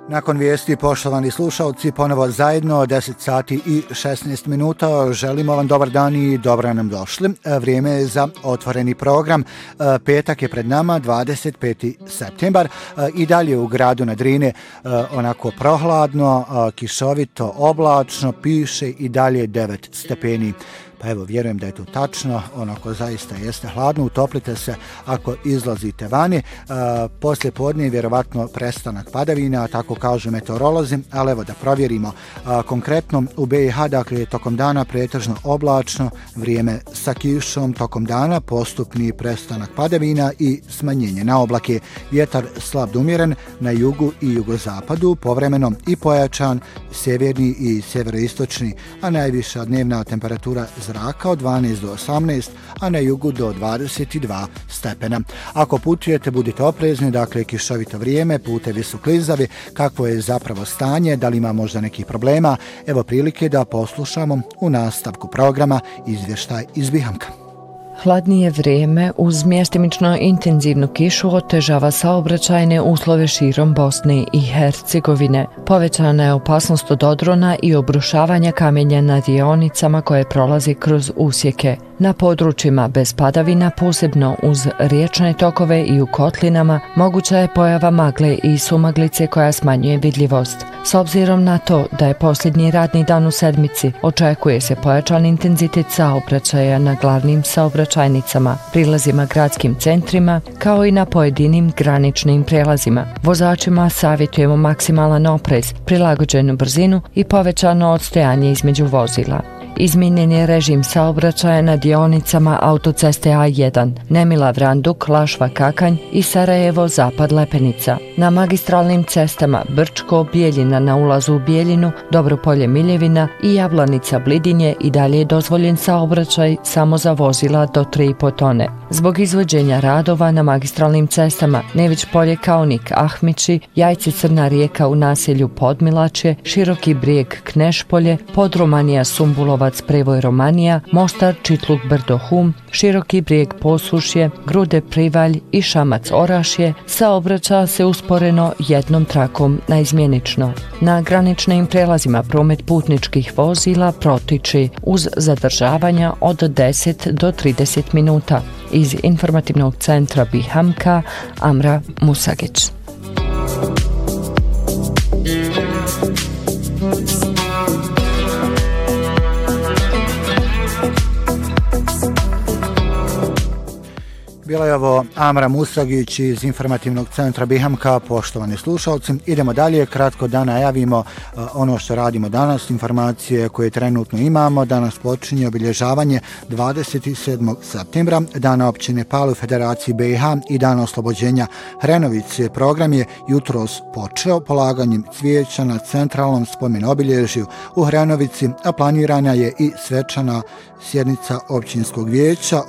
Nakon vijesti, poštovani slušalci, ponovo zajedno 10 sati i 16 minuta. Želimo vam dobar dan i dobro nam došli. Vrijeme je za otvoreni program. Petak je pred nama, 25. septembar. I dalje u gradu na Drini onako prohladno, kišovito, oblačno, piše i dalje 9 stepeni. Pa evo, vjerujem da je to tačno, onako zaista jeste hladno, utoplite se ako izlazite vani. Poslije podne je vjerovatno prestanak padavina, tako kažu meteorolozi, ali evo da provjerimo. Konkretno u BiH, dakle, tokom dana pretežno oblačno, vrijeme sa kišom, tokom dana postupni prestanak padavina i smanjenje na oblake. Vjetar slab do umjeren na jugu i jugozapadu, povremeno i pojačan sjeverni i sjeveroistočni, a najviša dnevna temperatura zraka od 12 do 18, a na jugu do 22 stepena. Ako putujete, budite oprezni, dakle kišovito vrijeme, putevi su klizavi, kakvo je zapravo stanje, da li ima možda nekih problema, evo prilike da poslušamo u nastavku programa izvještaj iz Bihamka. Hladnije vrijeme uz mjestimično intenzivnu kišu otežava saobraćajne uslove širom Bosne i Hercegovine. Povećana je opasnost od odrona i obrušavanja kamenja na dionicama koje prolazi kroz usjeke. Na područjima bez padavina, posebno uz riječne tokove i u kotlinama, moguća je pojava magle i sumaglice koja smanjuje vidljivost. S obzirom na to da je posljednji radni dan u sedmici, očekuje se pojačan intenzitet saobraćaja na glavnim saobraćajnicama, prilazima gradskim centrima, kao i na pojedinim graničnim prijelazima. Vozačima savjetujemo maksimalan oprez, prilagođenu brzinu i povećano odstojanje između vozila. Izmijenjen je režim saobraćaja na dionicama autoceste A1, Nemila Vranduk, Lašva Kakanj i Sarajevo Zapad Lepenica. Na magistralnim cestama Brčko, Bijeljina na ulazu u Bijeljinu, Dobropolje Miljevina i Javlanica Blidinje i dalje je dozvoljen saobraćaj samo za vozila do 3,5 tone. Zbog izvođenja radova na magistralnim cestama Nević Polje Kaunik Ahmići, Jajce Crna Rijeka u naselju Podmilačje, Široki Brijeg Knešpolje, Podromanija Sumbulovac Prevoj Romanija, Mostar Čitluk Brdo Hum, Široki Brijeg Posušje, Grude Privalj i Šamac Orašje saobraća se usporeno jednom trakom naizmjenično. Na graničnim prijelazima promet putničkih vozila protiče uz zadržavanja od 10 do 30 minuta. Iz informativnog centra Bihamka, Amra Musagić. Bila je ovo Amra Musagić iz informativnog centra Bihamka. Poštovani slušalci, idemo dalje, kratko da najavimo ono što radimo danas, informacije koje trenutno imamo. Danas počinje obilježavanje 27. septembra, Dana općine Pale u Federaciji BiH i Dana oslobođenja Hrenovice. Program je jutros počeo polaganjem cvijeća na centralnom spomen obilježju u Hrenovici, a planirana je i svečana sjednica općinskog vijeća